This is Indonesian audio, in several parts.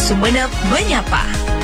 Sumeneb Menyapa.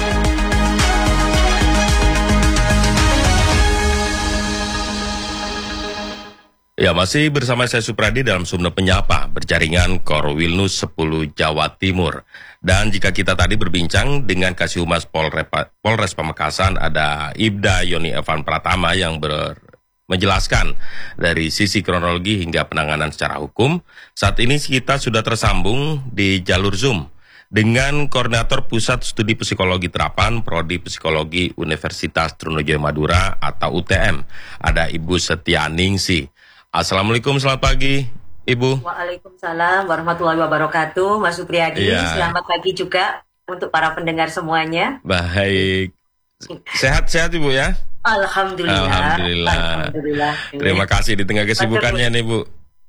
Ya, masih bersama saya Supradi dalam Sumeneb Menyapa, berjaringan Korwilnus 10 Jawa Timur. Dan jika kita tadi berbincang dengan Kasih Humas Polres Pamekasan, ada Ibda Yoni Evan Pratama yang menjelaskan dari sisi kronologi hingga penanganan secara hukum. Saat ini kita sudah tersambung di jalur Zoom dengan Koordinator Pusat Studi Psikologi Terapan Prodi Psikologi Universitas Trunojoyo Madura atau UTM. Ada Ibu Setia Ningsih. Assalamualaikum, selamat pagi, Ibu. Waalaikumsalam warahmatullahi wabarakatuh, Mas Supriyadi. Ya. Selamat pagi juga untuk para pendengar semuanya. Baik. Sehat-sehat, Ibu ya? Alhamdulillah. Alhamdulillah. Terima kasih di tengah kesibukannya nih, Bu.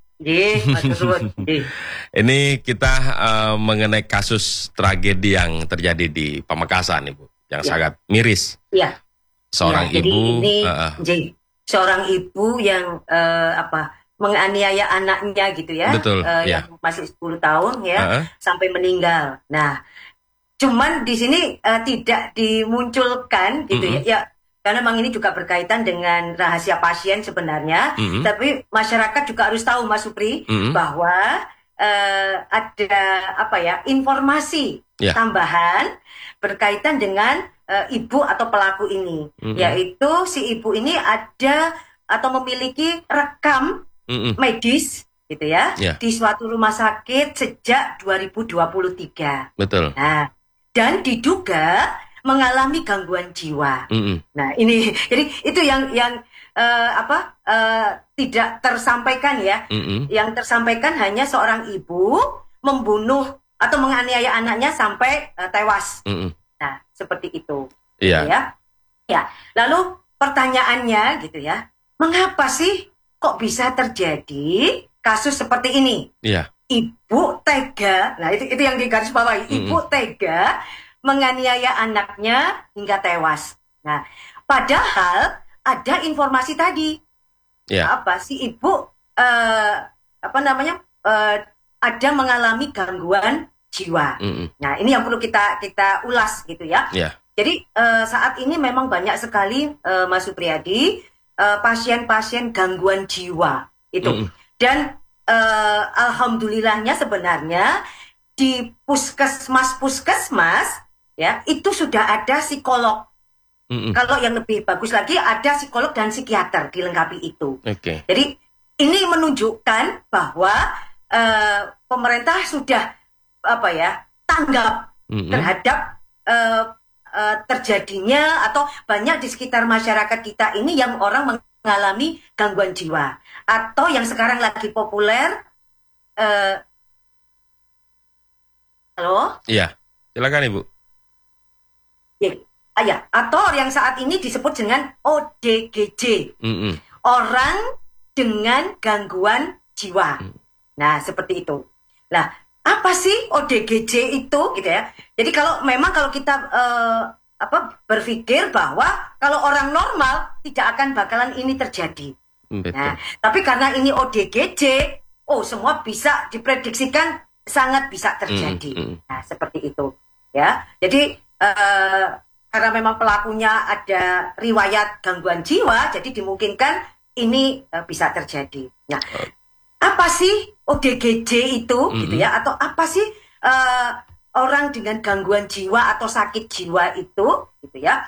Ini kita mengenai kasus tragedi yang terjadi di Pamekasan, Ibu, yang sangat miris. Iya. Seorang jadi ibu. ini seorang ibu yang menganiaya anaknya gitu ya. Betul. Yang masih 10 tahun ya, sampai meninggal. Nah, cuman di sini tidak dimunculkan gitu ya. Karena memang ini juga berkaitan dengan rahasia pasien sebenarnya. Tapi masyarakat juga harus tahu, Mas Supri, bahwa ada informasi tambahan berkaitan dengan ibu atau pelaku ini, yaitu si ibu ini ada atau memiliki rekam medis gitu ya, di suatu rumah sakit sejak 2023. Betul. Nah, dan diduga mengalami gangguan jiwa. Nah, ini jadi itu yang tidak tersampaikan ya. Yang tersampaikan hanya seorang ibu membunuh atau menganiaya anaknya sampai tewas. Nah, seperti itu. Iya. Gitu ya. Lalu pertanyaannya gitu ya, mengapa sih kok bisa terjadi kasus seperti ini? Iya. Ibu tega, nah itu yang digarisbawahi, ibu tega menganiaya anaknya hingga tewas. Nah, padahal ada informasi tadi, si ibu ada mengalami gangguan jiwa. Nah, ini yang perlu kita ulas gitu ya. Jadi saat ini memang banyak sekali Mas Supriyadi pasien-pasien gangguan jiwa itu. Dan alhamdulillahnya sebenarnya di puskesmas ya itu sudah ada psikolog. Kalau yang lebih bagus lagi ada psikolog dan psikiater dilengkapi itu. Jadi ini menunjukkan bahwa pemerintah sudah tanggap terhadap terjadinya atau banyak di sekitar masyarakat kita ini yang orang mengalami gangguan jiwa atau yang sekarang lagi populer. Halo? Iya, silakan Ibu. Atau yang saat ini disebut dengan ODGJ, orang dengan gangguan jiwa. Nah, seperti itu. Nah, apa sih ODGJ itu, gitu ya? Jadi kalau kita berpikir bahwa kalau orang normal tidak akan bakalan ini terjadi. Nah, tapi karena ini ODGJ, semua bisa diprediksikan sangat bisa terjadi. Nah, seperti itu, ya. Jadi karena memang pelakunya ada riwayat gangguan jiwa, jadi dimungkinkan ini bisa terjadi. Nah, apa sih ODGJ itu, gitu ya? Atau apa sih orang dengan gangguan jiwa atau sakit jiwa itu, gitu ya?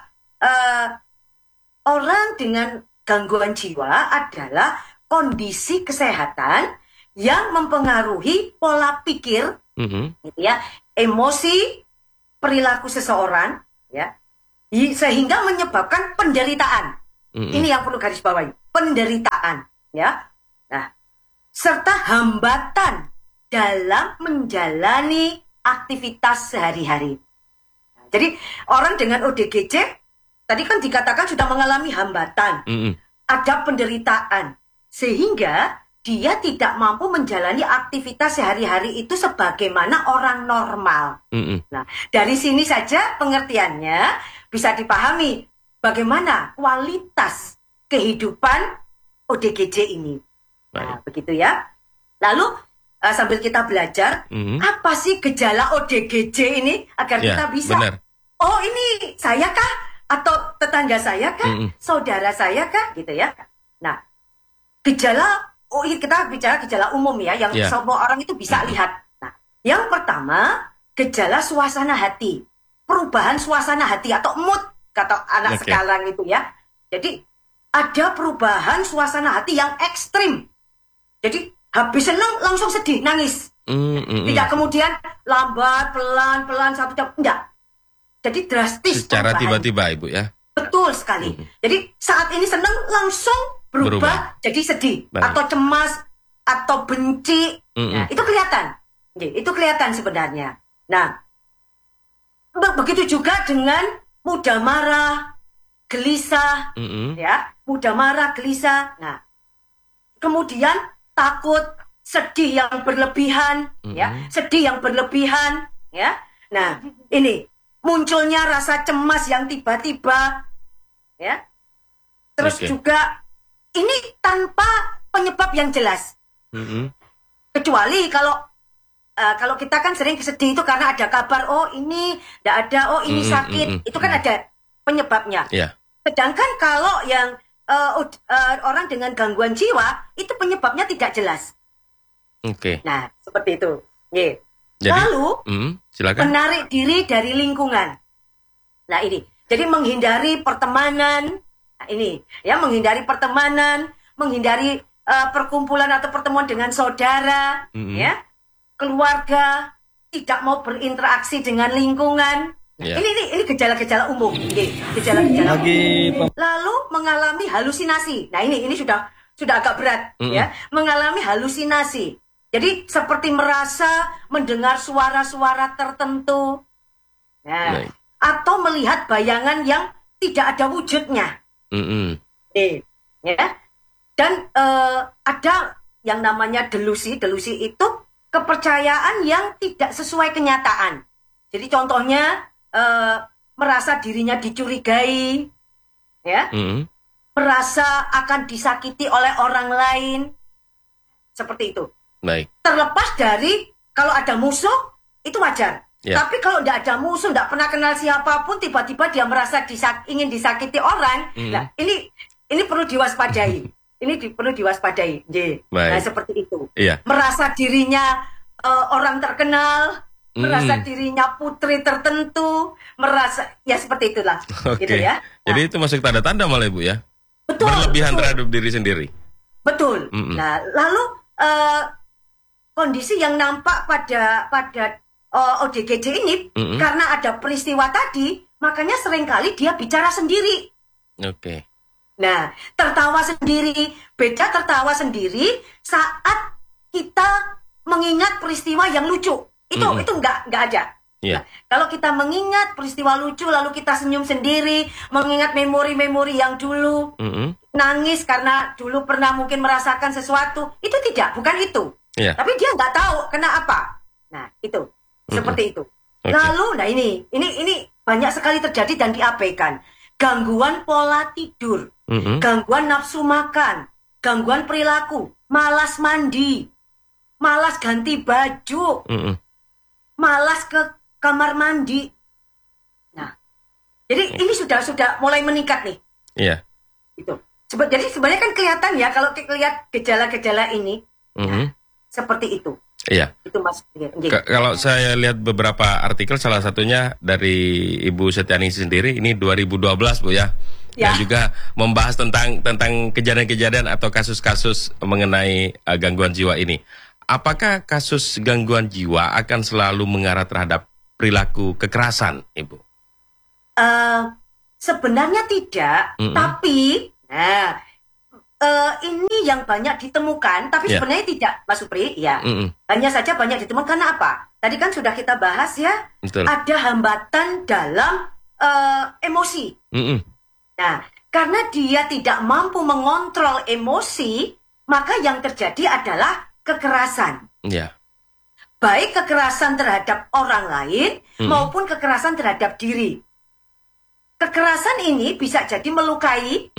Orang dengan gangguan jiwa adalah kondisi kesehatan yang mempengaruhi pola pikir, gitu ya, emosi, perilaku seseorang, ya, sehingga menyebabkan penderitaan. Ini yang perlu garis bawahi, penderitaan, ya. Nah, serta hambatan dalam menjalani aktivitas sehari-hari. Nah, jadi orang dengan ODGJ tadi kan dikatakan sudah mengalami hambatan, ada penderitaan, sehingga dia tidak mampu menjalani aktivitas sehari-hari itu sebagaimana orang normal. Nah, dari sini saja pengertiannya bisa dipahami bagaimana kualitas kehidupan ODGJ ini. Nah, begitu ya. Lalu sambil kita belajar, apa sih gejala ODGJ ini agar kita bisa, oh ini saya kah? Atau tetangga saya kah? Saudara saya kah? Gitu ya. Nah, gejala, kita bicara gejala umum ya, yang semua orang itu bisa lihat. Nah, yang pertama, gejala suasana hati. Perubahan suasana hati atau mood, kata anak sekarang itu ya. Jadi, ada perubahan suasana hati yang ekstrim. Jadi, habis senang langsung sedih, nangis. Tidak kemudian lambat, pelan-pelan, satu jam. Enggak. Jadi drastis. Secara tiba-tiba, Ibu ya. Betul sekali. Jadi saat ini senang langsung berubah jadi sedih. Atau cemas, atau benci. Nah, itu kelihatan. Itu kelihatan sebenarnya. Nah, begitu juga dengan mudah marah, gelisah. Ya, mudah marah, gelisah. Nah, kemudian takut, sedih yang berlebihan, ya, sedih yang berlebihan, ya. Nah, ini munculnya rasa cemas yang tiba-tiba, ya. Terus juga ini tanpa penyebab yang jelas. Kecuali kalau kita kan sering sedih itu karena ada kabar, oh ini tidak ada, oh ini sakit, itu kan ada penyebabnya. Sedangkan kalau yang orang dengan gangguan jiwa itu penyebabnya tidak jelas. Nah, seperti itu. Jadi, lalu silakan. menarik diri dari lingkungan. Nah, ini. Jadi menghindari pertemanan. Nah, ini ya, menghindari pertemanan, menghindari perkumpulan atau pertemuan dengan saudara, ya, keluarga, tidak mau berinteraksi dengan lingkungan. Ini gejala-gejala umum. Gejala-gejala umum. Lalu mengalami halusinasi. Nah, ini sudah agak berat, ya. Mengalami halusinasi. Jadi seperti merasa mendengar suara-suara tertentu, ya, atau melihat bayangan yang tidak ada wujudnya. Ya. Dan ada yang namanya delusi. Delusi itu kepercayaan yang tidak sesuai kenyataan. Jadi contohnya merasa dirinya dicurigai, ya, merasa akan disakiti oleh orang lain, seperti itu. Terlepas dari kalau ada musuh itu wajar. Tapi kalau tidak ada musuh, tidak pernah kenal siapapun, tiba-tiba dia merasa ingin disakiti orang, nah, ini perlu diwaspadai. Perlu diwaspadai. Nah, seperti itu. Merasa dirinya orang terkenal, merasa dirinya putri tertentu, merasa ya seperti itulah. Gitu ya. Jadi itu masuk tanda-tanda malah, Ibu ya. Betul. Berlebihan terhadap diri sendiri. Betul. Nah, lalu kondisi yang nampak pada ODGJ ini karena ada peristiwa tadi, makanya seringkali dia bicara sendiri. Nah, tertawa sendiri, beda tertawa sendiri saat kita mengingat peristiwa yang lucu. Itu nggak ada. Nah, kalau kita mengingat peristiwa lucu lalu kita senyum sendiri, mengingat memori-memori yang dulu, nangis karena dulu pernah mungkin merasakan sesuatu, itu bukan itu. Tapi dia nggak tahu kena apa. Nah, itu seperti itu. Lalu, nah ini banyak sekali terjadi dan diabaikan. Gangguan pola tidur, gangguan nafsu makan, gangguan perilaku, malas mandi, malas ganti baju, malas ke kamar mandi. Nah, jadi ini sudah mulai meningkat nih. Itu. Jadi sebenarnya kan kelihatan ya kalau kita lihat gejala-gejala ini, nah, seperti itu. Itu Mas. Kalau saya lihat beberapa artikel, salah satunya dari Ibu Setiani sendiri, ini 2012 Bu ya. Dan juga membahas tentang kejadian-kejadian atau kasus-kasus mengenai gangguan jiwa ini. Apakah kasus gangguan jiwa akan selalu mengarah terhadap perilaku kekerasan, Ibu? Sebenarnya tidak, tapi ini yang banyak ditemukan, tapi sebenarnya tidak, Mas Supri, ya. Hanya saja banyak ditemukan karena apa? Tadi kan sudah kita bahas ya, ada hambatan dalam emosi. Nah, karena dia tidak mampu mengontrol emosi, maka yang terjadi adalah kekerasan. Baik kekerasan terhadap orang lain maupun kekerasan terhadap diri. Kekerasan ini bisa jadi melukai,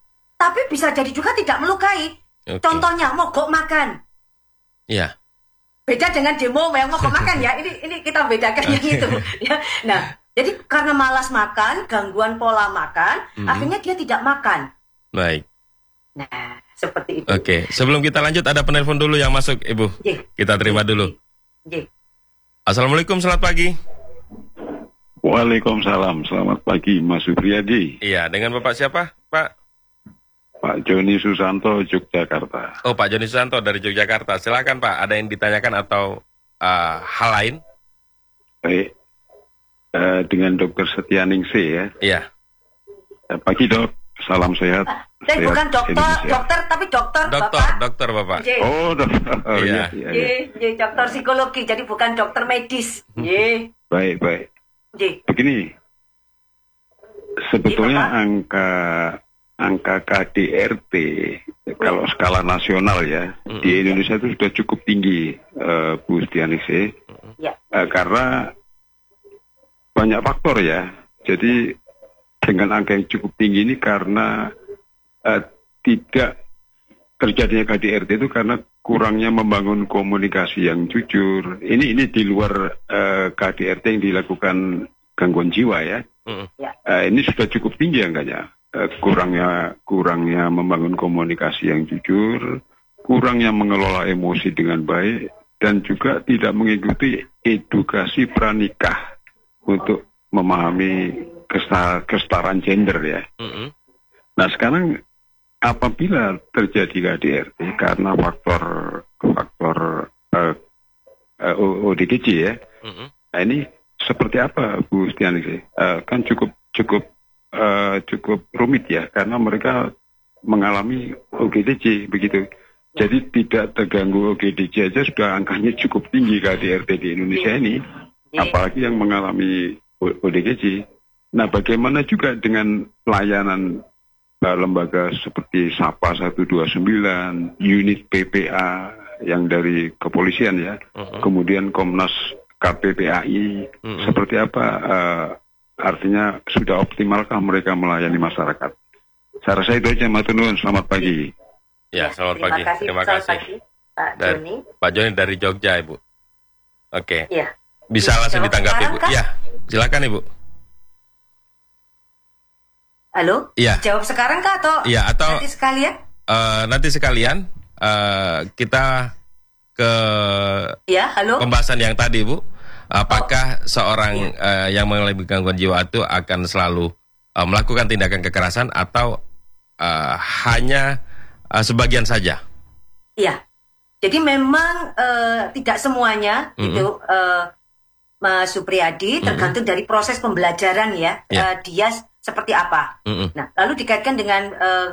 tapi bisa jadi juga tidak melukai. Contohnya mogok makan. Beda dengan demo yang mau makan ya. Ini kita bedakan yang itu. Ya. Nah, jadi karena malas makan, gangguan pola makan, akhirnya dia tidak makan. Baik. Nah, seperti itu. Oke, sebelum kita lanjut ada penelpon dulu yang masuk, Ibu. Kita terima dulu. Assalamualaikum, selamat pagi. Waalaikumsalam, selamat pagi Mas Supriyadi. Iya, dengan Bapak siapa, Pak? Pak Joni Susanto, Yogyakarta. Oh, Pak Joni Susanto dari Yogyakarta. Silakan Pak, ada yang ditanyakan atau hal lain? Baik, dengan Dokter Setianingsih ya. Iya. Pagi dok, salam sehat. Saya bukan dokter, tapi dokter Bapak. Dokter Bapak. Oh, dokter. Iya. Dokter psikologi, jadi bukan dokter medis. Baik. Begini, sebetulnya angka KDRT kalau skala nasional ya di Indonesia itu sudah cukup tinggi, Bu Setianingsih. Karena banyak faktor ya. Jadi dengan angka yang cukup tinggi ini karena tidak terjadinya KDRT itu karena kurangnya membangun komunikasi yang jujur. Ini di luar KDRT yang dilakukan gangguan jiwa ya. Ini sudah cukup tinggi angkanya. Kurangnya membangun komunikasi yang jujur, kurangnya mengelola emosi dengan baik, dan juga tidak mengikuti edukasi pranikah untuk memahami kesetaraan gender ya. Nah sekarang apabila terjadi KDRT karena faktor ODGJ ya, nah ini seperti apa Bu Setianingsih? Kan cukup rumit ya karena mereka mengalami ODGJ begitu. Jadi tidak terganggu ODGJ aja sudah angkanya cukup tinggi KDRT di Indonesia ini, apalagi yang mengalami ODGJ. Nah, bagaimana juga dengan pelayanan lembaga seperti SAPA 129, unit PPA yang dari kepolisian ya, kemudian Komnas KPPAI, seperti apa artinya sudah optimalkah mereka melayani masyarakat? Saya rasa itu aja, matur nuwun, selamat pagi. Ya, selamat pagi. Terima kasih. Pak Joni. Pak Joni dari Jogja, Ibu. Oke. Iya. Bisa langsung ditanggapi, Ibu. Iya, silakan Ibu. Halo? Iya. Jawab sekarang kah atau nanti sekalian? Nanti sekalian kita ke pembahasan yang tadi, Bu. Apakah seorang yang mengalami gangguan jiwa itu akan selalu melakukan tindakan kekerasan atau hanya sebagian saja? Iya. Jadi memang tidak semuanya itu Mas Supriyadi, tergantung dari proses pembelajaran ya. Dia seperti apa. Nah, lalu dikaitkan dengan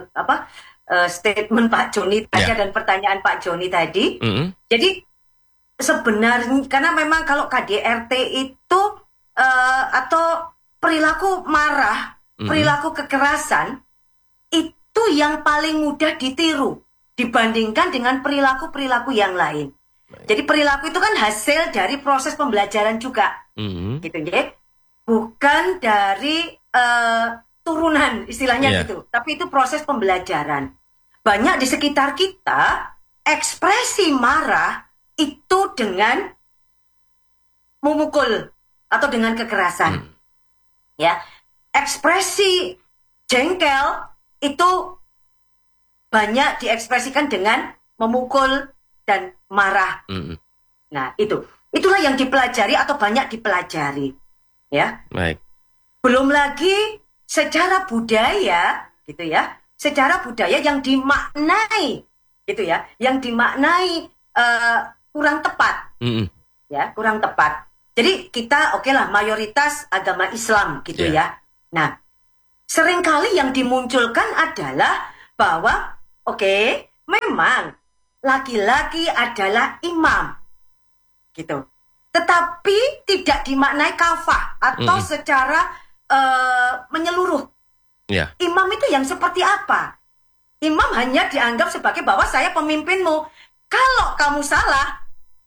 statement Pak Joni tadi dan pertanyaan Pak Joni tadi. Jadi sebenarnya karena memang kalau KDRT itu atau perilaku marah, perilaku kekerasan itu yang paling mudah ditiru dibandingkan dengan perilaku-perilaku yang lain. Jadi perilaku itu kan hasil dari proses pembelajaran juga, gitu ya. Bukan dari turunan istilahnya gitu, tapi itu proses pembelajaran. Banyak di sekitar kita ekspresi marah itu dengan memukul atau dengan kekerasan. Ya, ekspresi jengkel itu banyak diekspresikan dengan memukul dan marah. Nah, itulah yang dipelajari atau banyak dipelajari. Ya. Baik. Belum lagi secara budaya gitu ya. Secara budaya yang dimaknai gitu ya, yang dimaknai kurang tepat. Ya, kurang tepat. Jadi kita lah mayoritas agama Islam gitu ya. Nah, seringkali yang dimunculkan adalah bahwa memang laki-laki adalah imam. Gitu. Tetapi tidak dimaknai kafah atau secara menyeluruh. Imam itu yang seperti apa? Imam hanya dianggap sebagai bahwa saya pemimpinmu. Kalau kamu salah,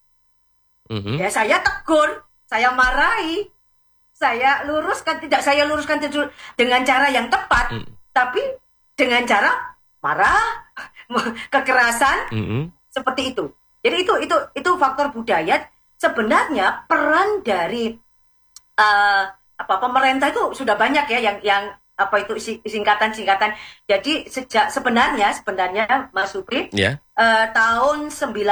ya saya tegur, saya marahi, saya luruskan, tidak saya luruskan dengan cara yang tepat, tapi dengan cara marah, kekerasan, seperti itu. Jadi itu faktor budaya. Sebenarnya peran dari pemerintah itu sudah banyak ya yang singkatan-singkatan. Jadi sebenarnya Mas Supri, tahun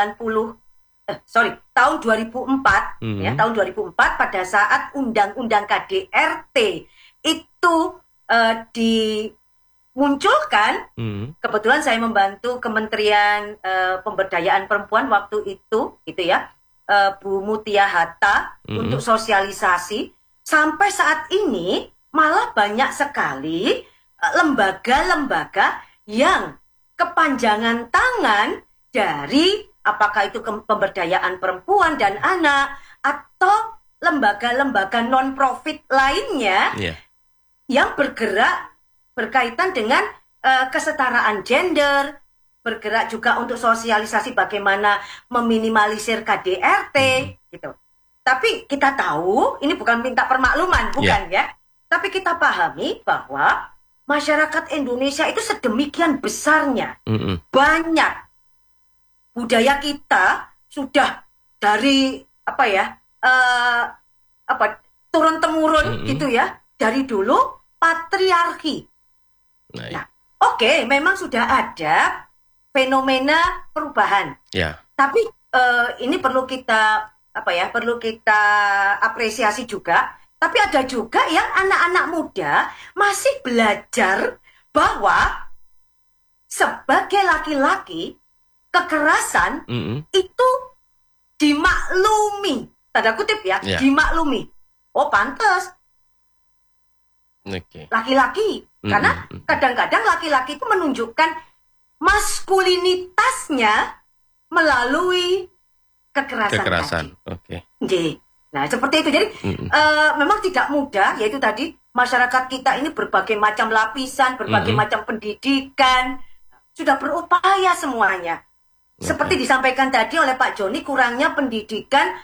2004 ya, tahun 2004 pada saat undang-undang KDRT itu dimunculkan, kebetulan saya membantu Kementerian Pemberdayaan Perempuan waktu itu gitu ya, Bu Mutia Hatta untuk sosialisasi. Sampai saat ini malah banyak sekali lembaga-lembaga yang kepanjangan tangan dari apakah itu pemberdayaan perempuan dan anak atau lembaga-lembaga non-profit lainnya yang bergerak berkaitan dengan kesetaraan gender, bergerak juga untuk sosialisasi bagaimana meminimalisir KDRT gitu. Tapi kita tahu ini bukan minta permakluman, bukan ya. Tapi kita pahami bahwa masyarakat Indonesia itu sedemikian besarnya, banyak budaya kita sudah dari turun temurun gitu ya, dari dulu patriarki. Nah, memang sudah ada fenomena perubahan. Tapi ini perlu kita apresiasi juga. Tapi ada juga yang anak-anak muda masih belajar bahwa sebagai laki-laki kekerasan itu dimaklumi, tanda kutip ya, dimaklumi. Oh pantas, laki-laki, karena kadang-kadang laki-laki itu menunjukkan maskulinitasnya melalui kekerasan. Nah, seperti itu. Jadi memang tidak mudah, yaitu tadi masyarakat kita ini berbagai macam lapisan, berbagai macam pendidikan, sudah berupaya semuanya. Seperti disampaikan tadi oleh Pak Joni, kurangnya pendidikan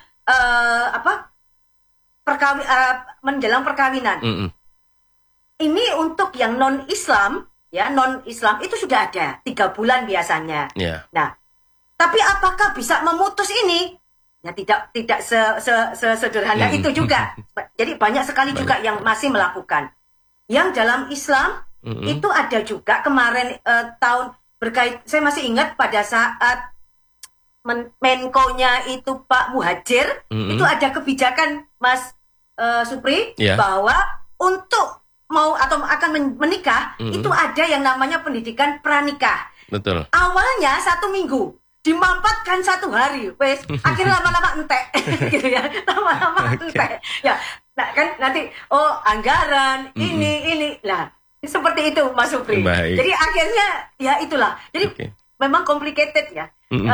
menjelang perkawinan. Ini untuk yang non-Islam, ya non-Islam itu sudah ada 3 bulan biasanya. Nah, tapi apakah bisa memutus ini? Ya tidak sesederhana itu juga. Jadi banyak sekali juga yang masih melakukan. Yang dalam Islam itu ada juga kemarin tahun saya masih ingat pada saat Menko-nya itu Pak Muhajir, itu ada kebijakan Mas Supri bahwa untuk mau atau akan menikah itu ada yang namanya pendidikan pranikah. Betul. Awalnya 1 minggu. Dimampatkan 1 hari, wes akhirnya lama-lama entek, gitu ya, lama-lama entek. Ya, nah kan nanti anggaran ini, lah seperti itu Mas Supri. Jadi akhirnya ya itulah. Jadi memang complicated ya,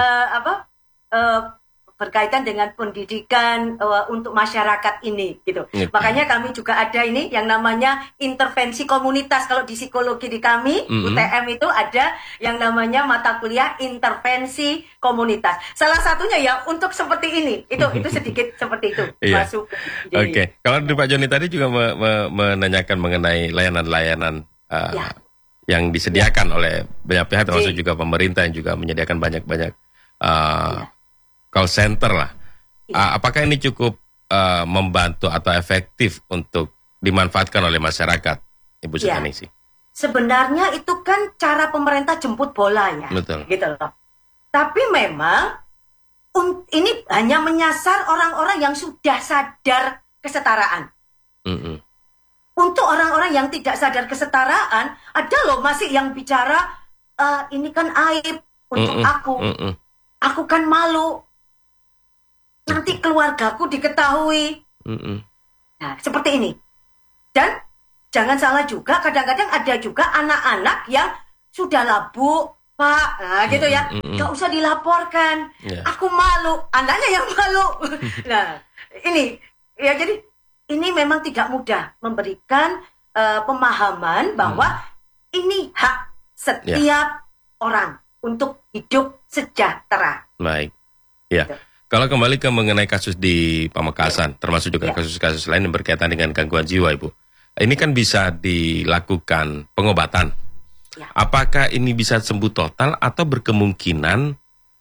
berkaitan dengan pendidikan untuk masyarakat ini, gitu. Makanya kami juga ada ini yang namanya intervensi komunitas. Kalau di psikologi di kami UTM itu ada yang namanya mata kuliah intervensi komunitas. Salah satunya ya untuk seperti ini. Itu sedikit seperti itu. Masuk. Kalau di Pak Joni tadi juga menanyakan mengenai layanan-layanan yang disediakan oleh banyak pihak, termasuk juga pemerintah yang juga menyediakan banyak-banyak call center lah. Apakah ini cukup membantu atau efektif untuk dimanfaatkan oleh masyarakat, Ibu Sukaningsih? Sebenarnya itu kan cara pemerintah jemput bola ya. Betul. Gitu loh. Tapi memang ini hanya menyasar orang-orang yang sudah sadar kesetaraan. Untuk orang-orang yang tidak sadar kesetaraan, ada loh masih yang bicara ini kan aib untuk aku. Aku kan malu. Nanti keluargaku diketahui. Nah, seperti ini. Dan jangan salah juga, kadang-kadang ada juga anak-anak yang sudah labu, Pak, gitu ya. Gak usah dilaporkan. Aku malu. Anaknya yang malu. Nah, ini. Ya, jadi ini memang tidak mudah memberikan pemahaman bahwa ini hak setiap orang untuk hidup sejahtera. Baik. Ya. Kalau kembali ke mengenai kasus di Pamekasan, termasuk juga kasus-kasus lain yang berkaitan dengan gangguan jiwa, Ibu. Ini kan bisa dilakukan pengobatan. Apakah ini bisa sembuh total atau berkemungkinan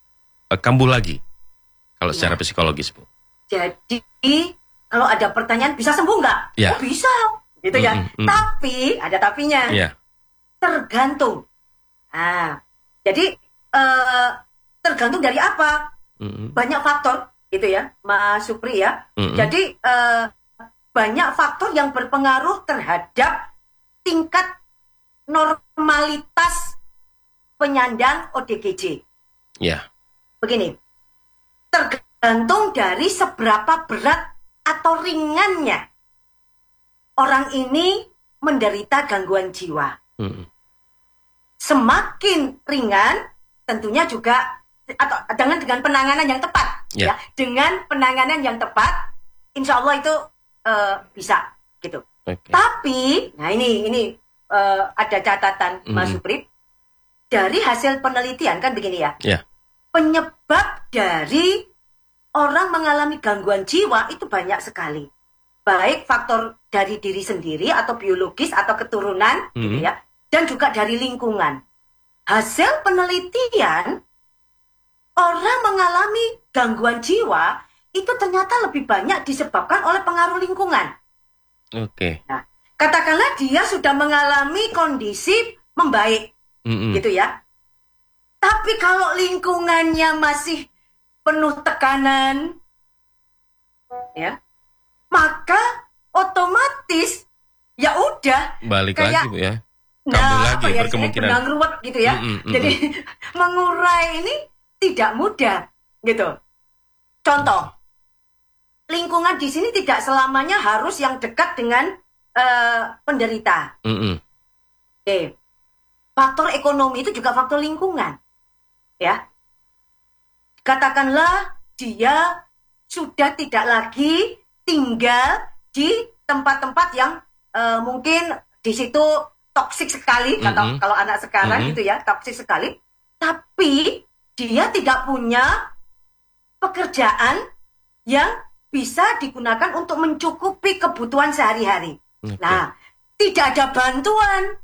kambuh lagi kalau secara psikologis, Bu? Jadi kalau ada pertanyaan bisa sembuh nggak? Ya. Oh, bisa, gitu ya. Tapi ada tapinya. Ya. Tergantung. Nah, jadi tergantung dari apa? Banyak faktor, gitu ya, Mas Supri ya. Jadi banyak faktor yang berpengaruh terhadap tingkat normalitas penyandang ODGJ. Ya. Begini, tergantung dari seberapa berat atau ringannya orang ini menderita gangguan jiwa. Semakin ringan, tentunya juga atau dengan penanganan yang tepat, ya. Dengan penanganan yang tepat, insya Allah itu bisa, gitu. Okay. Tapi, nah ini ada catatan, Mas Supri, dari hasil penelitian kan begini ya. Penyebab dari orang mengalami gangguan jiwa itu banyak sekali. Baik faktor dari diri sendiri atau biologis atau keturunan, gitu ya, dan juga dari lingkungan. Hasil penelitian, orang mengalami gangguan jiwa itu ternyata lebih banyak disebabkan oleh pengaruh lingkungan. Oke. Nah, katakanlah dia sudah mengalami kondisi membaik, gitu ya. Tapi kalau lingkungannya masih penuh tekanan, ya, maka otomatis ya udah balik kayak, lagi, Bu, ya. Kambuh lagi ya, berkemungkinan. benang ruwet gitu ya. Jadi mengurai ini tidak mudah, gitu. Contoh, lingkungan di sini tidak selamanya harus yang dekat dengan penderita. Oke. Faktor ekonomi itu juga faktor lingkungan, ya. Katakanlah dia sudah tidak lagi tinggal di tempat-tempat yang mungkin di situ toksik sekali, kalau anak sekarang gitu ya, toksik sekali. Tapi dia tidak punya pekerjaan yang bisa digunakan untuk mencukupi kebutuhan sehari-hari. Nah, tidak ada bantuan.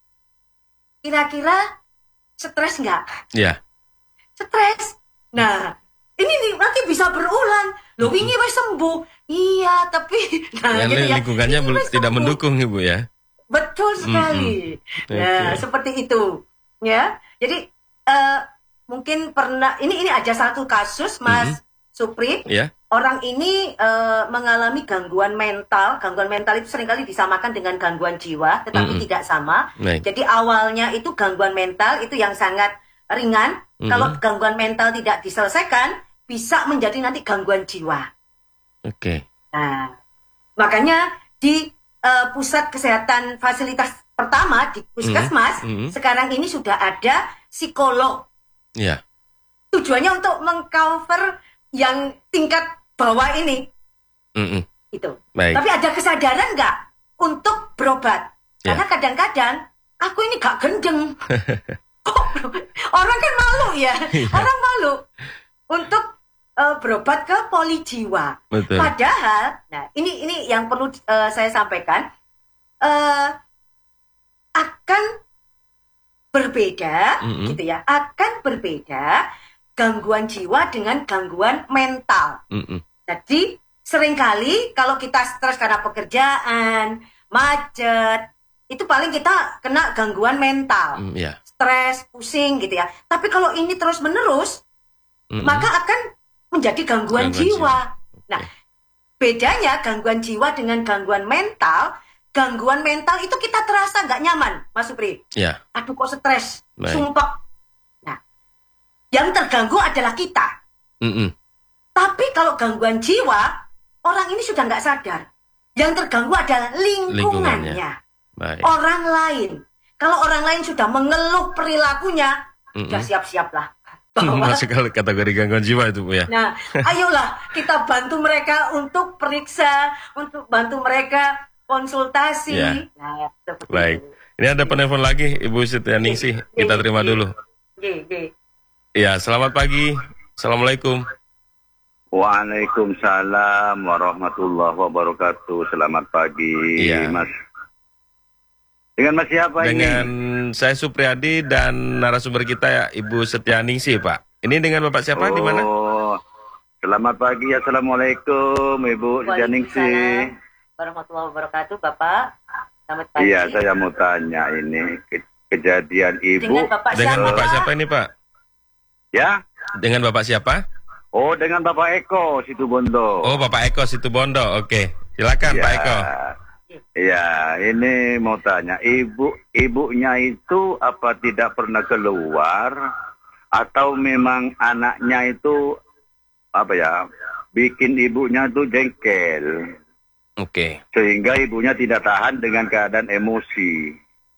Kira-kira stres nggak? Iya. Stres. Nah, ini nanti bisa berulang. Loh, ini wes sembuh. Iya, tapi nah, gitu ya, lingkungannya tidak mendukung, Ibu, ya. Betul sekali. Nah, seperti itu, ya. Jadi mungkin pernah ini ada satu kasus, Mas Supri. Orang ini mengalami gangguan mental. Gangguan mental itu seringkali disamakan dengan gangguan jiwa, tetapi tidak sama. Jadi awalnya itu gangguan mental itu yang sangat ringan. Kalau gangguan mental tidak diselesaikan, bisa menjadi nanti gangguan jiwa. Oke. Nah, makanya di pusat kesehatan fasilitas pertama di puskesmas sekarang ini sudah ada psikolog. Iya. Tujuannya untuk mengcover yang tingkat bawah ini. Itu. Tapi ada kesadaran nggak untuk berobat? Karena kadang-kadang aku ini gak gendeng. Orang kan malu ya. Orang malu untuk berobat ke poli jiwa. Betul. Padahal, nah ini yang perlu saya sampaikan, akan berbeda, gitu ya, akan berbeda gangguan jiwa dengan gangguan mental. Jadi seringkali kalau kita stres karena pekerjaan, macet, itu paling kita kena gangguan mental, stres, pusing, gitu ya. Tapi kalau ini terus menerus, maka akan menjadi gangguan jiwa. Nah, bedanya gangguan jiwa dengan gangguan mental itu kita terasa nggak nyaman, Mas Supri. Iya. Aduh kok stres, sumpah. Nah, yang terganggu adalah kita. Tapi kalau gangguan jiwa, orang ini sudah nggak sadar. Yang terganggu adalah lingkungannya. Orang lain. Kalau orang lain sudah mengeluh perilakunya, sudah siap-siaplah. Masuk kategori gangguan jiwa itu, Bu, ya. Nah, ayolah kita bantu mereka untuk periksa, untuk bantu mereka konsultasi. Nah, baik. Ini ada penelpon lagi, Ibu Setianingsih. Kita terima dulu. Iya, selamat pagi. Assalamualaikum. Waalaikumsalam warahmatullahi wabarakatuh. Selamat pagi, Mas. Dengan Mas siapa ini? Dengan saya Supriyadi dan narasumber kita ya Ibu Setianingsih, Pak. Ini dengan Bapak siapa di mana? Selamat pagi, Assalamualaikum Ibu Janingsih. Warahmatullahi wabarakatuh, Bapak. Selamat pagi. Iya, saya mau tanya ini kejadian Ibu. Dengan Bapak siapa ini, Pak? Ya? Dengan Bapak siapa? Oh, dengan Bapak Eko Situbondo. Oh, Bapak Eko Situbondo. Oke, silakan ya, Pak Eko. Iya, ini mau tanya, ibunya itu apa tidak pernah keluar atau memang anaknya itu bikin ibunya tuh jengkel. Oke. Sehingga ibunya tidak tahan dengan keadaan emosi.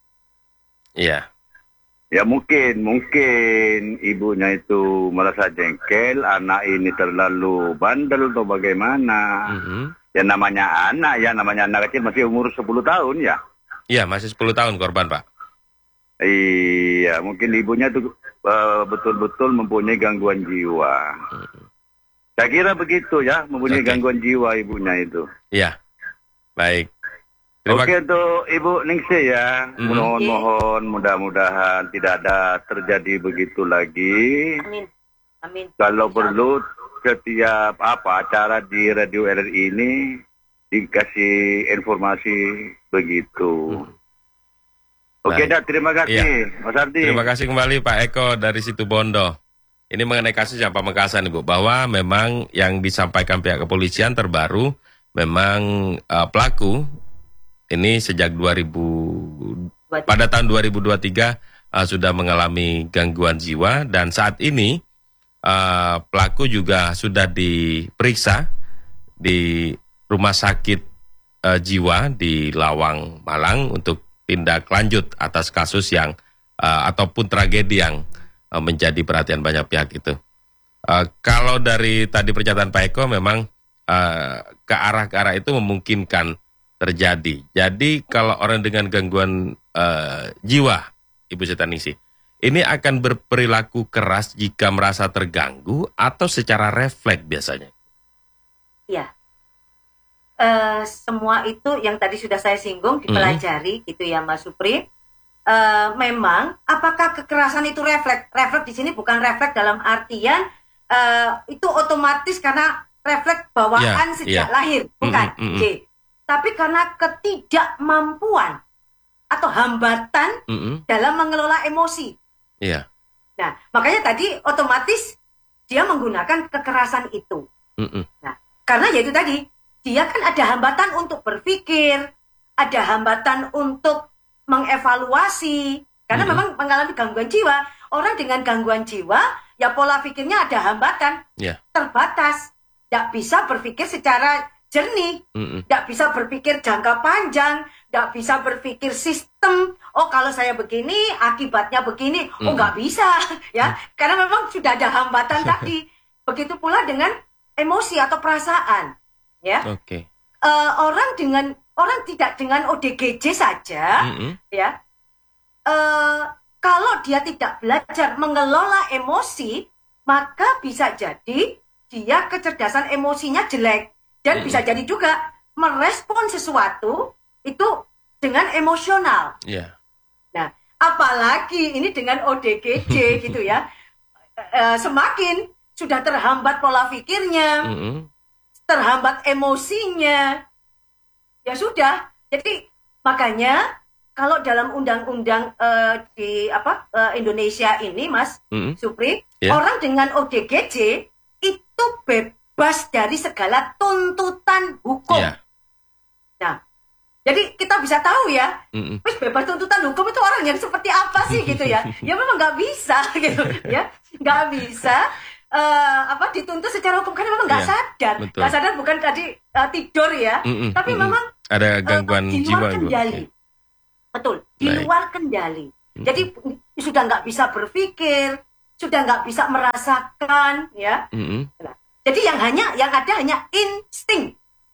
Iya. Ya mungkin ibunya itu merasa jengkel, anak ini terlalu bandel atau bagaimana. Ya namanya anak kecil masih umur 10 tahun ya. Iya, masih 10 tahun korban, Pak. Iya, mungkin ibunya itu betul-betul mempunyai gangguan jiwa. Saya kira begitu ya, mempunyai gangguan jiwa ibunya itu. Iya, baik. Oke untuk Ibu Ningsih ya, mohon mudah-mudahan tidak ada terjadi begitu lagi. Amin. Kalau perlu setiap acara di Radio RRI ini dikasih informasi begitu. Oke, terima kasih, Mas Ardi. Terima kasih kembali Pak Eko dari Situbondo. Ini mengenai kasus yang Pamekasan, Ibu, bahwa memang yang disampaikan pihak kepolisian terbaru, memang pelaku ini sejak pada tahun 2023 sudah mengalami gangguan jiwa, dan saat ini pelaku juga sudah diperiksa di rumah sakit jiwa di Lawang, Malang untuk tindak lanjut atas kasus yang ataupun tragedi yang menjadi perhatian banyak pihak itu. Kalau dari tadi pernyataan Pak Eko memang ke arah itu memungkinkan terjadi. Jadi kalau orang dengan gangguan jiwa, Ibu Setaningsih, ini akan berperilaku keras jika merasa terganggu atau secara refleks biasanya? Iya. Semua itu yang tadi sudah saya singgung dipelajari gitu ya Mas Supri. Memang apakah kekerasan itu refleks? Refleks di sini bukan refleks dalam artian itu otomatis karena refleks bawaan sejak lahir, bukan. Tapi karena ketidakmampuan atau hambatan dalam mengelola emosi. Nah, makanya tadi otomatis dia menggunakan kekerasan itu. Nah, karena yaitu tadi dia kan ada hambatan untuk berpikir, ada hambatan untuk mengevaluasi, karena memang mengalami gangguan jiwa. Orang dengan gangguan jiwa, ya pola pikirnya ada hambatan, terbatas, tidak bisa berpikir secara jernih, tidak bisa berpikir jangka panjang, tidak bisa berpikir sistem. Oh kalau saya begini, akibatnya begini, nggak bisa, ya, karena memang sudah ada hambatan tadi. Begitu pula dengan emosi atau perasaan, ya. Orang tidak dengan ODGJ saja, ya. Kalau dia tidak belajar mengelola emosi, maka bisa jadi dia kecerdasan emosinya jelek dan bisa jadi juga merespon sesuatu itu dengan emosional. Nah, apalagi ini dengan ODGJ gitu ya, semakin sudah terhambat pola pikirnya, terhambat emosinya. Ya sudah, jadi makanya kalau dalam undang-undang di Indonesia ini, Mas Supri, orang dengan ODGJ itu bebas dari segala tuntutan hukum. Nah, jadi kita bisa tahu ya, bebas tuntutan hukum itu orang yang seperti apa sih gitu ya? Ya memang nggak bisa gitu, ya nggak bisa. Dituntut secara hukum karena memang nggak sadar, nggak sadar bukan tadi tidur ya, tapi memang ada gangguan di luar kendali, betul, di luar kendali. Jadi sudah nggak bisa berpikir, sudah nggak bisa merasakan, ya. Jadi yang ada hanya insting.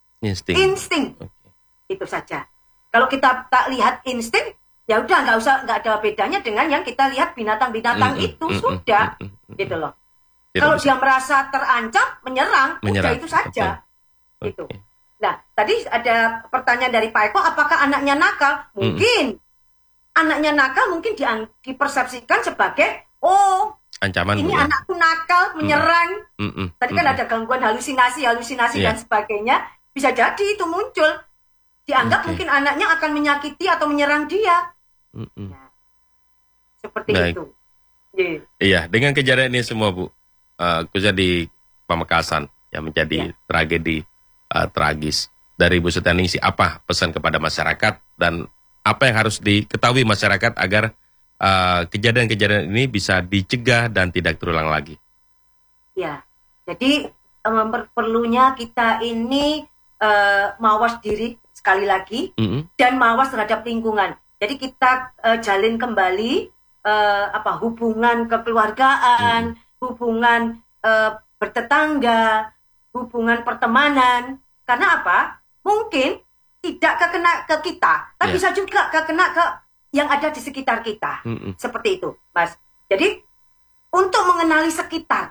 Itu saja. Kalau kita tak lihat insting, ya udah nggak ada bedanya dengan yang kita lihat binatang-binatang itu sudah, gitu loh. Kalau dia merasa terancam, menyerang, udah itu saja. Gitu. Nah, tadi ada pertanyaan dari Pak Eko, apakah anaknya nakal? Mungkin. Anaknya nakal mungkin dipersepsikan sebagai, Ancaman, ini anakku nakal, menyerang. Tadi kan ada gangguan halusinasi dan sebagainya. Bisa jadi itu muncul. Dianggap mungkin anaknya akan menyakiti atau menyerang dia. Nah, seperti itu. Iya, dengan kejadian ini semua, Bu, khususnya di Pamekasan yang menjadi tragedi tragis dari Bu Sutianingsih, apa pesan kepada masyarakat dan apa yang harus diketahui masyarakat agar kejadian-kejadian ini bisa dicegah dan tidak terulang lagi? Ya, jadi perlunya kita ini mawas diri sekali lagi dan mawas terhadap lingkungan. Jadi kita jalin kembali hubungan kekeluargaan, hubungan bertetangga, hubungan pertemanan. Karena apa? Mungkin tidak kekena ke kita, tapi bisa juga kekena ke yang ada di sekitar kita. Seperti itu, Mas. Jadi untuk mengenali sekitar,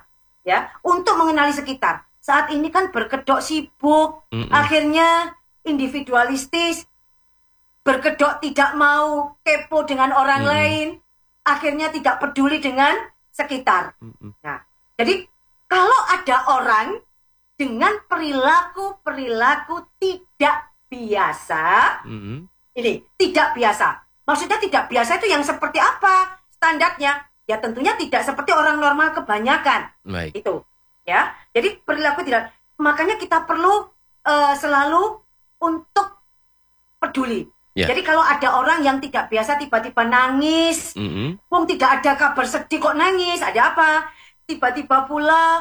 saat ini kan berkedok sibuk, akhirnya individualistis, berkedok tidak mau kepo dengan orang lain, akhirnya tidak peduli dengan sekitar. Nah, jadi kalau ada orang dengan perilaku tidak biasa, ini tidak biasa. Maksudnya tidak biasa itu yang seperti apa standarnya? Ya tentunya tidak seperti orang normal kebanyakan. Itu, ya. Jadi perilaku tidak. Makanya kita perlu selalu untuk peduli. Jadi kalau ada orang yang tidak biasa tiba-tiba nangis, tidak ada kabar sedih kok nangis, ada apa? Tiba-tiba pula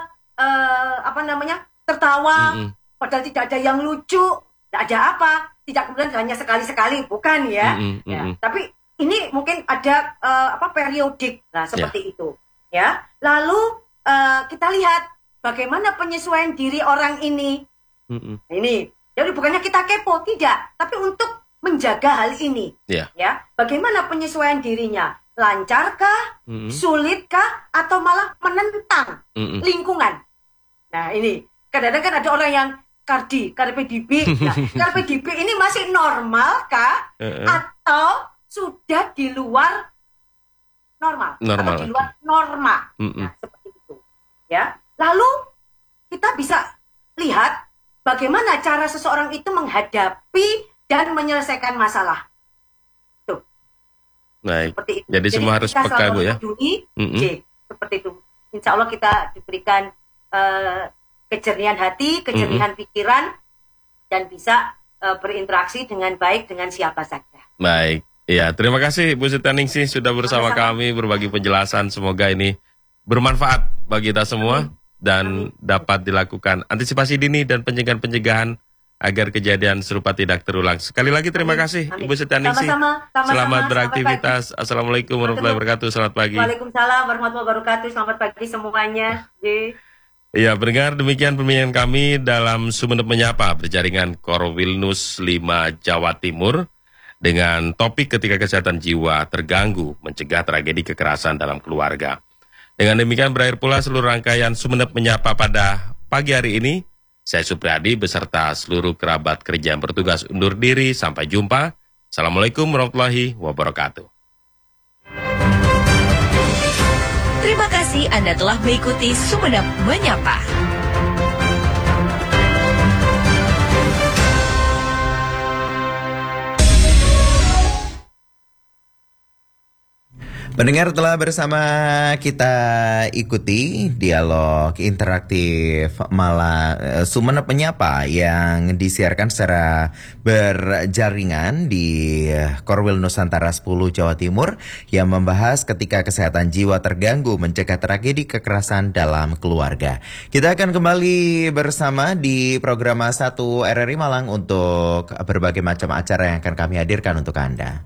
tertawa, padahal tidak ada yang lucu, ada apa? Tidak kemudian hanya sekali-sekali, bukan ya? Tapi ini mungkin ada periodik, seperti itu, ya. Lalu kita lihat bagaimana penyesuaian diri orang ini. Ini, jadi bukannya kita kepo, tidak, tapi untuk menjaga hal ini, ya. Bagaimana penyesuaian dirinya? Lancarkah, sulitkah, atau malah menentang lingkungan? Nah ini, kadang-kadang kan ada orang yang carpe diem. Nah, carpe diem ini masih normal kah? Atau sudah di luar normal? Atau di luar norma? Nah seperti itu, ya. Lalu kita bisa lihat bagaimana cara seseorang itu menghadapi dan menyelesaikan masalah. Tuh. Baik. Seperti itu. Jadi semua harus peka, Bu, ya. Seperti itu. Insya Allah kita diberikan kejernihan hati, kejernihan pikiran, dan bisa berinteraksi dengan baik dengan siapa saja. Baik. Ya, terima kasih Bu Sutianingsih sudah bersama kami berbagi penjelasan. Semoga ini bermanfaat bagi kita semua dan dapat dilakukan antisipasi dini dan pencegahan agar kejadian serupa tidak terulang. Sekali lagi terima kasih Ibu Sutianingsih. Selamat beraktivitas. Assalamualaikum warahmatullahi wabarakatuh. Selamat pagi. Waalaikumsalam warahmatullahi wabarakatuh. Selamat pagi semuanya. Ya, pendengar, demikian pembicaraan kami dalam Sumeneb Menyapa berjaringan Korwilnus 5 Jawa Timur dengan topik ketika kesehatan jiwa terganggu mencegah tragedi kekerasan dalam keluarga. Dengan demikian berakhir pula seluruh rangkaian Sumeneb Menyapa pada pagi hari ini. Saya Supriyadi beserta seluruh kerabat kerja yang bertugas undur diri. Sampai jumpa. Assalamualaikum warahmatullahi wabarakatuh. Terima kasih Anda telah mengikuti Sumeneb Menyapa. Pendengar, telah bersama kita ikuti dialog interaktif Sumeneb Menyapa yang disiarkan secara berjaringan di Korwil Nusantara 10 Jawa Timur yang membahas ketika kesehatan jiwa terganggu mencegah tragedi kekerasan dalam keluarga. Kita akan kembali bersama di program 1 RRI Malang untuk berbagai macam acara yang akan kami hadirkan untuk Anda.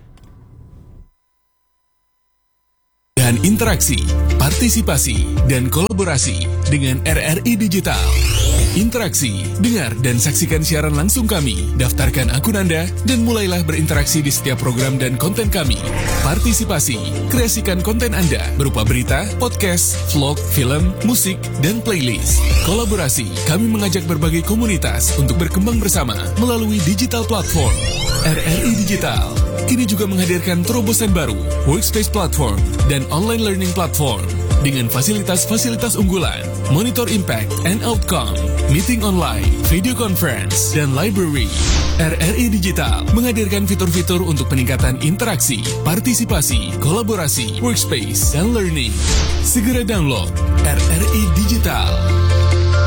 Dan interaksi, partisipasi, dan kolaborasi dengan RRI Digital. Interaksi, dengar dan saksikan siaran langsung kami, daftarkan akun Anda, dan mulailah berinteraksi di setiap program dan konten kami. Partisipasi, kreasikan konten Anda berupa berita, podcast, vlog, film, musik, dan playlist. Kolaborasi, kami mengajak berbagai komunitas untuk berkembang bersama melalui digital platform. RRI Digital kini juga menghadirkan terobosan baru, workspace platform, dan online learning platform. dengan fasilitas-fasilitas unggulan, monitor impact and outcome, meeting online, video conference, dan library. RRI Digital menghadirkan fitur-fitur untuk peningkatan interaksi, partisipasi, kolaborasi, workspace, dan learning. Segera download RRI Digital.